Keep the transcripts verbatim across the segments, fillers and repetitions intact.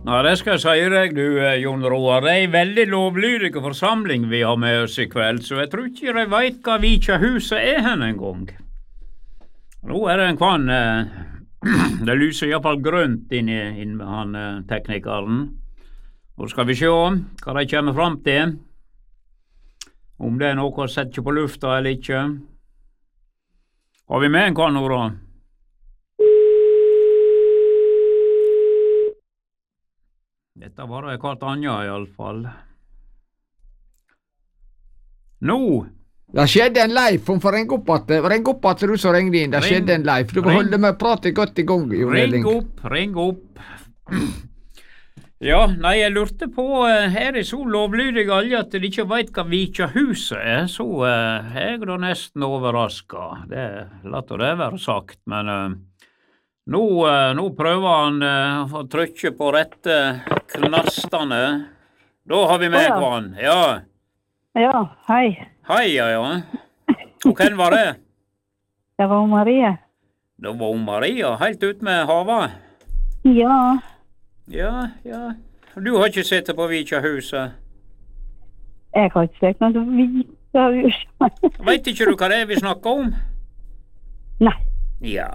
Ja, det skal jeg si deg, du, Jon Roar. Det er en veldig lovlydige forsamling vi har med oss i kveld, så jeg tror ikke de vet hva Vikjahuset er hen en gang. Nå er det en kvann, eh, det lyser i hvert fall grønt inn i inn med han eh, teknikeren. Og skal vi se hva de kommer fram til. Om det er noe å sette på lufta eller ikke. Har vi med en kvann, Nora? Dette var det kvart annet i alle fall. Nå! Det skjedde en live, hun får ringe opp at, ring opp at du så ringde inn, det Ring- skjedde en live. Du får ring- holde med pratet godt i gang, Jon Ring Elling. opp, ring opp. Ja, nei, jeg lurte på, eh, er det så lovlydige alle at de ikke vet hva Vikjahuset er, så eh, er jeg da nesten overrasket. Det latt det være sagt, men eh, nå, eh, nå prøver han eh, å trykke på rette knastene. Da har vi med Å, ja. kvann, ja. Ja, hei. Hei, ja, ja. Og hvem var det? Det var Marie. Det var hun Maria, helt ut med havet. Ja, Ja, ja. Du har ikke sett på Vikjahuset? jeg har ikke sett noe Vikjahus. Vet ikke du hva det er vi snakker om? Nei, Ja,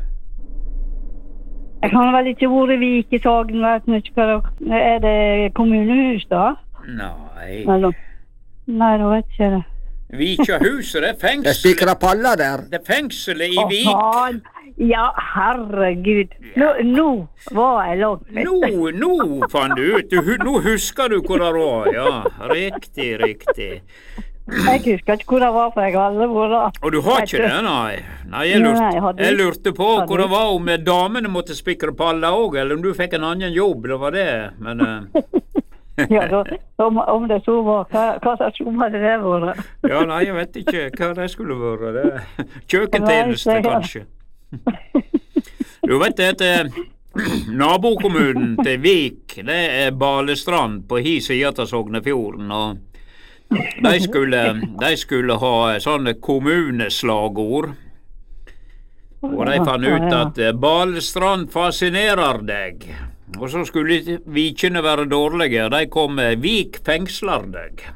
jeg kan vel ikke vært i Vikesagen, vet du ikke hva det er. Det kommunehus da? nei. Eller? Nei, da vet jeg ikke det. Vikjahuset, det er Det fengsel. spikra paller der. Det er fengselet i Å, Vik. faen. Ja, herregud. Nå, nå var jeg langt med. Nå, nå fant du ut. Du, hu- nå husker du hvor det var. Ja, riktig, riktig. Jeg husker ikke hvor det var, for jeg har aldri vært der. Og du har ikke det, nei? Nei, jeg Nei, lurte, jeg hadde jeg ikke. lurte på Hadde hvor det ikke. var om damene måtte spikre paller òg, eller om du fikk en annen jobb. Det var det, men eh, Ja, da, om, om det så var, hva, hva slags jobb hadde det vært? Ja, nei, jeg vet ikke hva det skulle være. Det. Kjøkkentjeneste, Nei, det- kanskje. Du vet det, at nabokommunen til Vik, det er Balestrand på hi sida av Sognefjorden, og de skulle, de skulle ha sånne kommuneslagord. Og de fant ut at eh, Balestrand fascinerer deg. Og så skulle ikke Vikene være dårlige, de kom med Vik fengsler deg.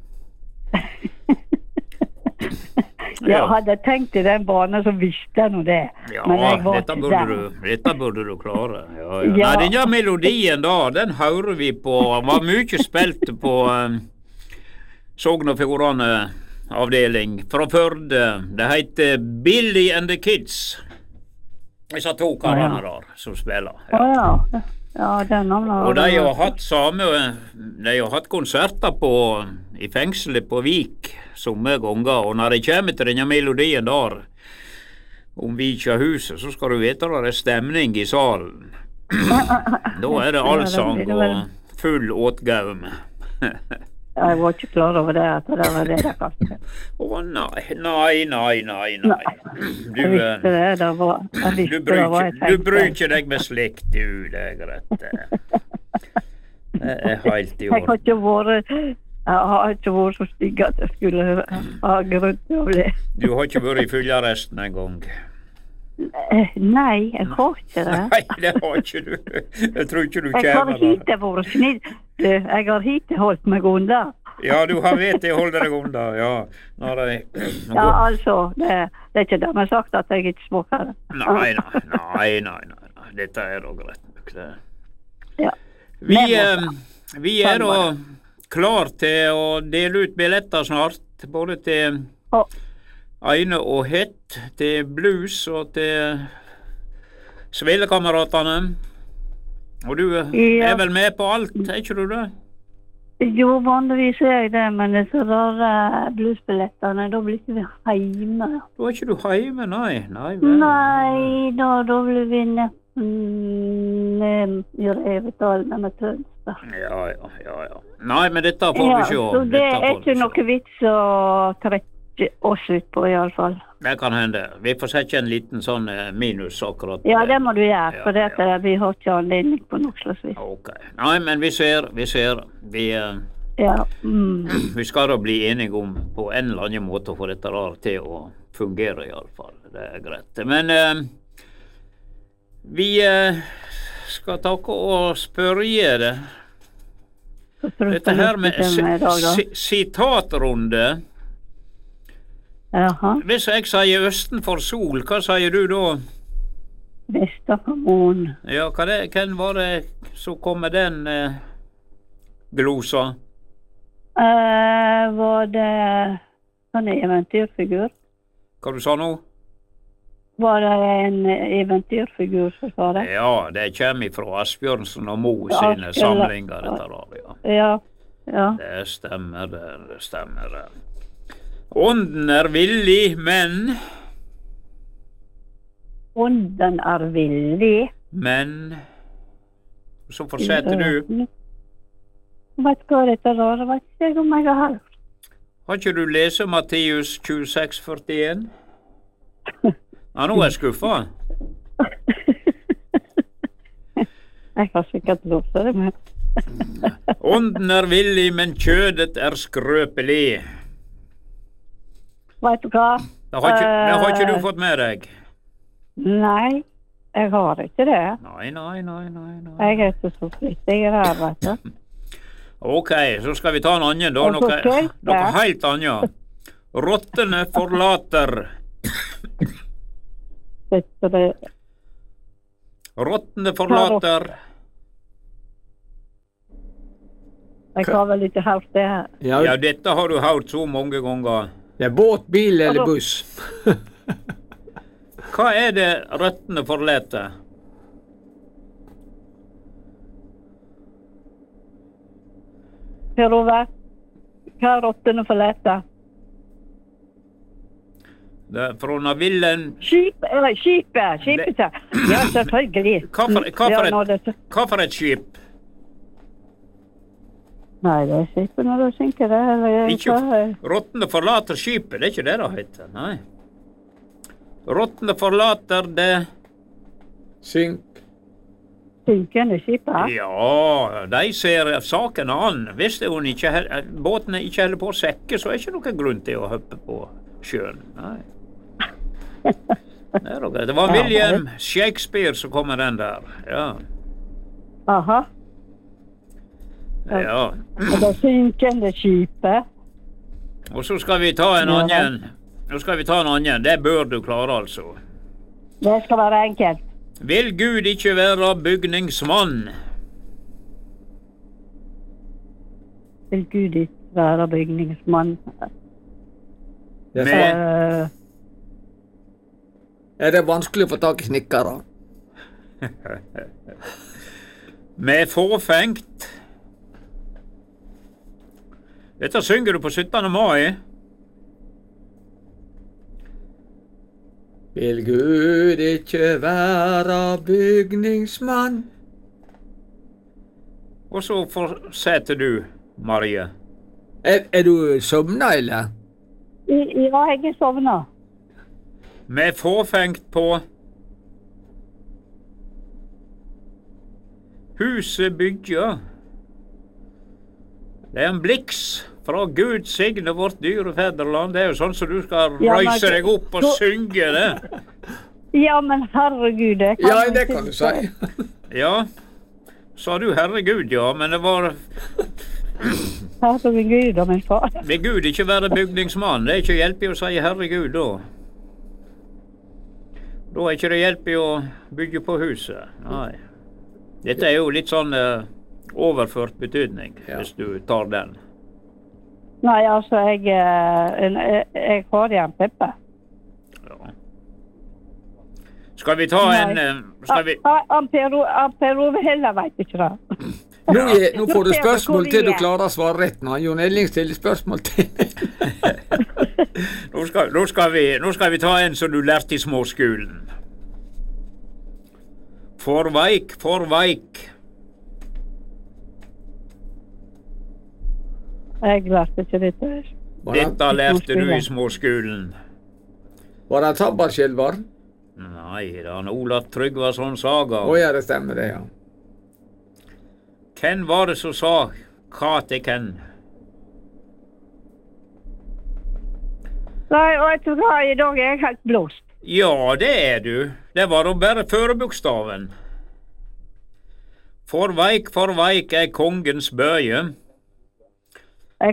Ja, hadde jeg tenkt i den banen, så visste jeg nå det. Ja, Men jeg var dette ikke burde, der. du, dette burde du klare. Ja, ja. Ja. Nei, denne melodien da, den hører vi på, var mye spilt på um, Sogn og Fjordane avdeling fra Førde. Det heter Billy and the Kids. Disse to karene der som spiller. Å Ja. ja. Ja, den navnet. Og de har hatt samme, de har hatt konserter på, i fengselet på Vik somme ganger, og når de kommer til denne melodien der, om Vikjahuset, så skal du vite at det er stemning i salen. Da er det allsang og full åtgaum. Jeg var ikke klar over det, at det var det det kalte. Å nei, nei, nei, nei, nei. Du, Jeg visste eh, det, det var, jeg du visste bryr det var ikke, et du bryr fengsel. ikke deg med slikt, du, det er greit. Det er helt i Jeg har orden. ikke vært, jeg har ikke vært så stygg at jeg skulle ha grunn til å bli. Du har ikke vært i fyllearresten en gang. Eh, Nei, jeg har ikke det. Nei, det har ikke du. Jeg tror ikke du Jeg har kommer der. hittil vært snill. Du, Jeg har hittil holdt meg unna. Ja, du har vet jeg holder deg unna, ja. Når jeg, Ja, altså, det, det er ikke det, men sagt at jeg ikke smokker det. nei, nei, nei, nei, nei, nei, dette er da greit nok, det. Ja. Vi, eh, vi er da klar til å dele ut billetter snart, både til Å, Eine og Het, til Blues og til Svellekameratene. Og du Ja. er vel med på alt, er ikke du det? jo, vanligvis er jeg det, men det er så rare bluesbillettene, da blir ikke vi hjemme. Da er ikke du hjemme, nei. Nei, vel. Nei, da, da blir vi nesten i Revetal med Tønsberg. Ja, ja, ja, ja. Nei, men dette får vi Ja, se. så det Dette er får vi ikke se. noe vits å trekke oss ut på, i alle fall. Det kan hende. Vi får sette en liten sånn eh, minus akkurat. Ja, det må du gjøre, Ja, for det at ja. vi har ikke anledning på noe slags vis. Ok. Nei, men vi ser, vi ser. Vi, eh, Ja, mm. vi skal da bli enige om på en eller annen måte å få dette der til å fungere i alle fall. Det er greit. Men eh, vi eh, skal takke og spørre det. Dette her med si sitatrunde. Jaha. Hvis jeg sier østen for sol, hva sier du da? Vesten for månen. Ja, hva det, hvem var det som kom med den eh, glosa? Uh, var det en eventyrfigur? Hva du sa nå? Var det en eventyrfigur som sa det? Ja, det kommer fra Asbjørnsen og Moe sine samlinger, dette der, ja. Ja, ja. Det stemmer, det, det stemmer. Det. Ånden er villig, men... Ånden er villig. Men... Så fortsetter du. Vet hva dette er, vet ikke om jeg har hørt. Har ikke du lest Matteus tjueseks førtien? Ja, nå er jeg skuffa. Jeg har sikkert lov til det, men... Ånden er villig, men kjødet er skrøpelig. Vet du hva? Det har ikke, det har ikke du fått med deg? Nei, jeg har ikke det. Nei, nei, nei, nei, nei. Jeg er ikke så flittig her, vet du. Ok, så skal vi ta en annen da, noe, noe helt annet. Rottene forlater. Rottene forlater. Jeg har vel ikke hørt det her. Ja, Ja, dette har du hørt så mange ganger. det er båt, bil eller buss. Hva er det rottene forlater? Per Ove, hva er rottene forlater? Det er fra Navillen. Skip, eller skipet, skipet. Ja, selvfølgelig. Hva for, hva Ja, for, når et, det, hva for et skip? nei, det er skipet når det synker det. Eller, Ikke hva? rottene forlater skipet, det er ikke det det heter, nei. Rottene forlater det. Synk. Synkende skipet? Ja, de ser saken an. Hvis det hun ikke, hel- båtene ikke holder på å sekke, så er det ikke noen grunn til å hoppe på sjøen. Nei. Det, er noe. Det var William Shakespeare som kom med den der. Ja. Aha. Ja. Og det synkende skipet. Og så skal vi ta en Ja. annen. Nå skal vi ta en annen. Det bør du klare, altså. Det skal være enkelt. Vil Gud ikke være bygningsmann? Vil Gud ikke være bygningsmann? Det er, Med- sant. Eh, er det vanskelig å få tak i snikkere? Med fåfengt. Dette synger du på syttende mai. Vil Gud ikke være bygningsmann? Og så fortsetter du, Marie. Er, er du søvna, eller? i- ja, jeg er sovna. Med fåfengt på. Huset bygger. Det er en bliks fra Gud signe vårt dyre fedreland. Det er jo sånn som du skal Ja, men- røyse deg opp og så- synge det. Ja, men herregud, det kan Ja, jeg det ikke kan du si. Ja, sa du herregud, ja, men det var Herregud, da, min far. Vil Gud ikke være bygningsmann? Det er ikke hjelp i å si herregud da. Da er ikke det hjelp i å bygge på huset. Nei. Dette er jo litt sånn eh, overført betydning, Ja. hvis du tar den. Nei, altså, jeg, eh, jeg, jeg har igjen Peppe. Ja. Skal vi ta en Nei. eh, Skal vi Ah, ah, Per O- ah, Per Ove heller vet ikke det. Nå, er, nå får du Nå ser vi spørsmål hvor til vi du er. klarer å svare rett. Når Jon Elling stiller spørsmål til. nå, skal, nå, skal vi, nå skal vi ta en som du lærte i småskolen. For veik, for veik. Jeg lærte ikke dette. Var det, Dette lærte du i småskolen. var det Tabbarskjelvar? Nei, det er han Olav Tryggvason saga. Å ja, det stemmer det, ja. Hvem var det som sa hva til hvem? Nei, og vet du hva, i dag er jeg helt blåst. Ja, det er du. Det var da bare førebokstaven. For veik, for veik er kongens bøye. Jeg,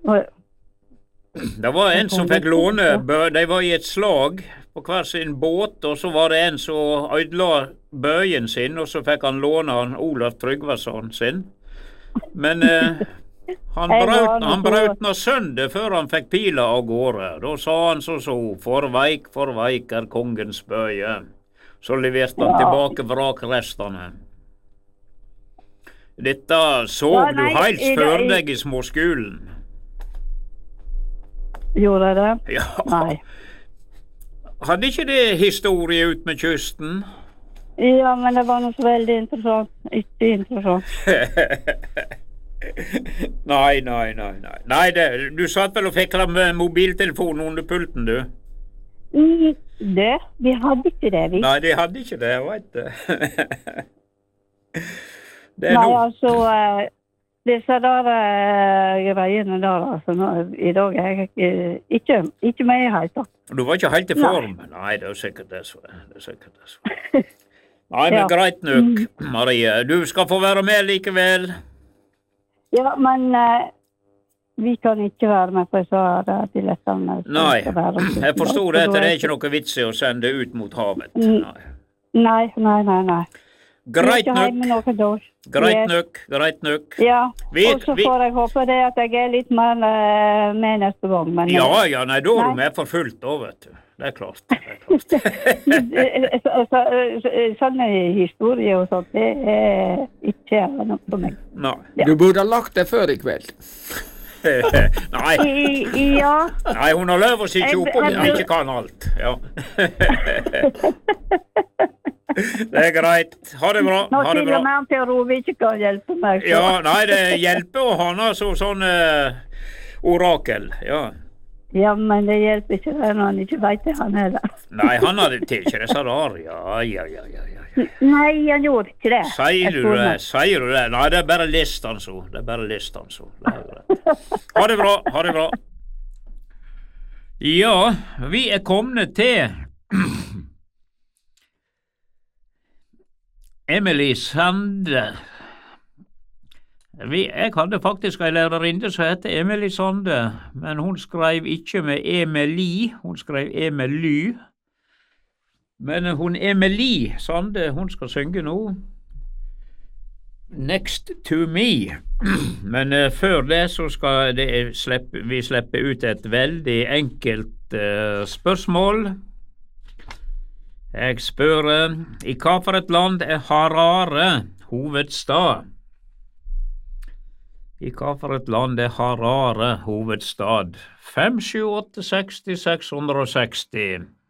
Det var en som fikk låne bø, de var i et slag på hver sin båt, og så var det en som ødela bøyen sin, og så fikk han låne han Olaf Tryggvason sin. Men eh, han brøt han brøt nå søndet før han fikk pila av gårde. Da sa han så så, for veik, for veik er kongens bøye. Så leverte han tilbake vrakrestene. Dette så Ja, du nei, helt i- før i- deg i småskolen. gjorde jeg det? Ja. Nei. Hadde ikke det historie ut med kysten? Ja, men det var noe så veldig interessant. Ikke interessant. Nei, nei, nei, nei. Nei, det, du satt vel og fikla med mobiltelefonen under pulten, du? Mm, det, vi hadde ikke det, vi. Nei, de hadde ikke det, jeg vet det. Det er Nei, noe. altså, eh, disse der eh, greiene der, altså, nå, i dag er jeg ikke, ikke, ikke med i helt da. Du var ikke helt i Nei. form? Nei, det er sikkert det så. Det er sikkert det så. Nei, men Ja. greit nok, Marie. Du skal få være med likevel. Ja, men eh, vi kan ikke være med på disse her billettene. Nei, jeg forstår det, at det er ikke noe vits i å sende ut mot havet. Mm. Nei. Nei, nei, nei, nei. Greit Vi er ikke hjemme nok, noen dag. greit Yes. nok, greit nok. Ja, Vi- og så vi- får jeg håpe det at jeg er litt mer eh, med neste gang. Men, Ja, ja, nei, da er du Nei. med for fullt da, vet du. Det er klart. Det er klart. eh, så, så, så, sånne historier og sånt, det er ikke noe for meg. Nei. Ja. Du burde ha lagt deg før i kveld. Nei. I, i, ja, Nei, hun har lov å si ikke opp om hun Jeg- ikke kan alt. Ja. Det er greit. Ha det bra. nå Ha det til og bra. med Per Ove ikke kan hjelpe meg. Så. Ja, nei, det hjelper å ha noe så, sånn eh, orakel. Ja. Ja, men det hjelper ikke det når han ikke vet det, han heller. Nei, han hadde til ikke det sa der. Ja, ja, ja, ja, ja. Nei, han gjorde ikke det. Sier Jeg du tror det? nok. Sier du det? Nei, det er bare listen så. Det er bare listen så. Det er greit. Ha det bra. Ha det bra. Ja, vi er kommet til Emily Sande. Vi, jeg hadde faktisk ei lærerinne som heter Emily Sande, men hun skrev ikke med Emily, hun skrev Emily. Men hun Emily Sande, hun skal synge nå. Next to me. Men uh, før det så skal det slippe, vi slippe ut et veldig enkelt uh, spørsmål. Jeg spør uh, i hva for et land er Harare hovedstad? I hva for et land er Harare hovedstad? fem sju åtte seksti seks hundre og seksti.